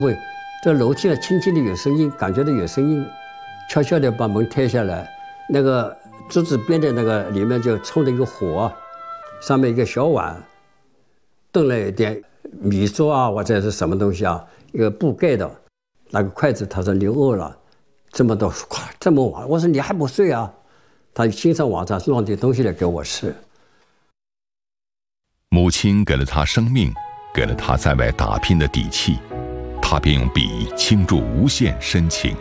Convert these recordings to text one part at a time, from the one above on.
喂，这楼梯轻轻的有声音，感觉到有声音，悄悄的把门推下来，那个桌子边的那个里面就冲着一个火，上面一个小碗，炖了一点米粥啊，或者是什么东西啊，一个布盖的，拿个筷子，他说你饿了，这么多，这么晚，我说你还不睡啊？他经常晚上弄点东西来给我吃。 母亲给了他生命，给了他在外打拼的底气，他便用笔倾注无限深情。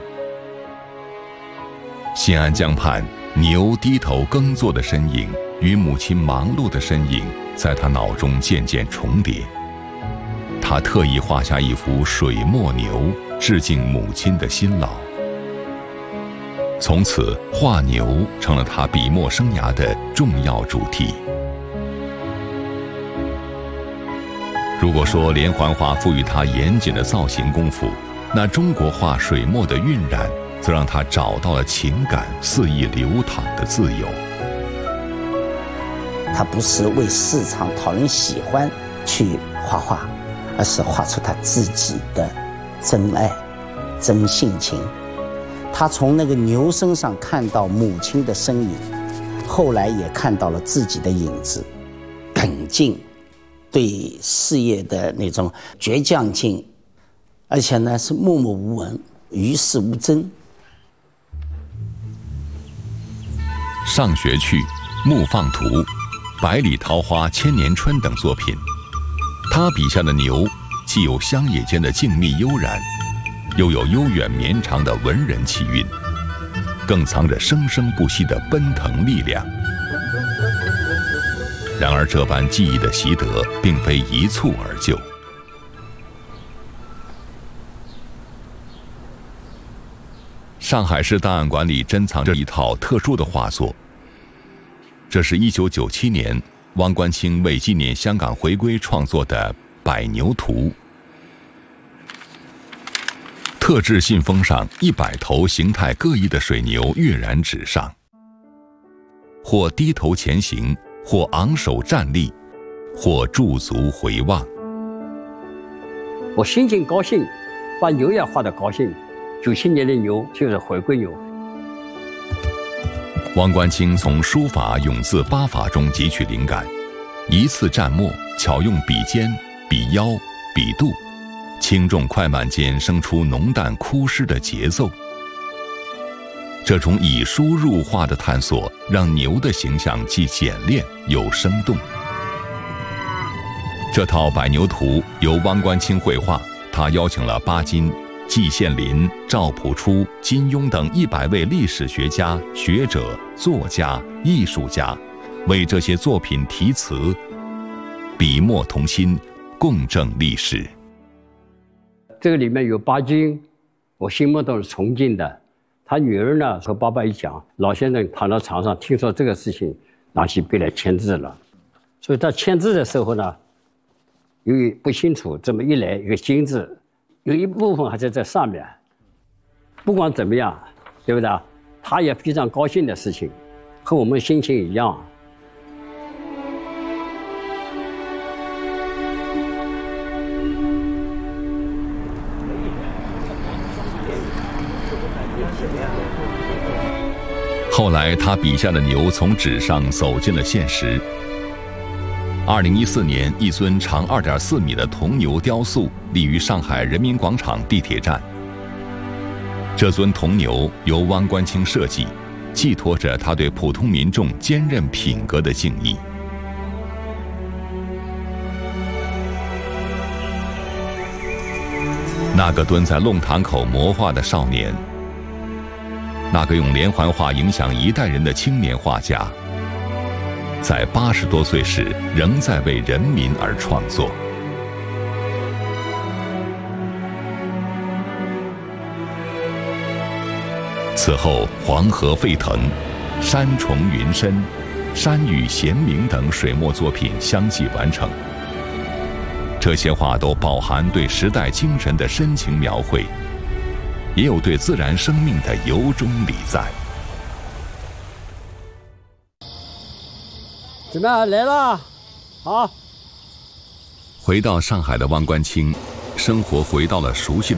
新安江畔，牛低头耕作的身影与母亲忙碌的身影在他脑中渐渐重叠。他特意画下一幅水墨牛，致敬母亲的辛劳。从此，画牛成了他笔墨生涯的重要主题。如果说连环画赋予他严谨的造型功夫，那中国画水墨的晕染，则让他找到了情感肆意流淌的自由。 他不是为市场讨人喜欢去画画，而是画出他自己的真爱、真性情。他从那个牛身上看到母亲的身影，后来也看到了自己的影子，耿劲，对事业的那种倔强劲，而且呢是默默无闻，与世无争。 上学去、牧放图、百里桃花、千年春等作品，他笔下的牛既有乡野间的静谧悠然，又有悠远绵长的文人气韵，更藏着生生不息的奔腾力量。然而这般技艺的习得并非一蹴而就。上海市档案馆里珍藏着一套特殊的画作，这是1997年汪官清为纪念香港回归创作的《百牛图》。特制信封上100头形态各异的水牛跃然纸上，或低头前行，或昂首站立，或驻足回望。 我心情高兴，把牛也画得高兴。97年的牛就是回归牛。 汪官清从书法咏字8法中汲取灵感，一次蘸墨，巧用笔尖、笔腰、笔肚，轻重快慢间生出浓淡枯湿的节奏。这种以书入画的探索，让牛的形象既简练又生动。这套《百牛图》由汪官清绘画，他邀请了巴金、季羡林、赵朴初、金庸等100位历史学家、学者、作家、艺术家，为这些作品题词，笔墨同心，共振历史。 这个里面有巴金，我心目中是崇敬的。他女儿呢和爸爸一讲，老先生躺到床上，听说这个事情，拿起笔来签字了。所以他签字的时候呢，由于不清楚，这么一来一个金字，有一部分还在上面。不管怎么样，对不对？他也非常高兴的事情，和我们心情一样。 后来他笔下的牛从纸上走进了现实。2014年，一尊长2.4米的铜牛雕塑立于上海人民广场地铁站。这尊铜牛由汪官清设计，寄托着他对普通民众坚韧品格的敬意。那个蹲在弄堂口磨画的少年，那个用连环画影响一代人的青年画家，在80多岁时仍在为人民而创作。此后，黄河沸腾、山重云深、山雨闲明等水墨作品相继完成。这些画都饱含对时代精神的深情描绘，也有对自然生命的由衷礼赞。 怎么样？来了？好。 回到上海的汪官清，生活回到了熟悉的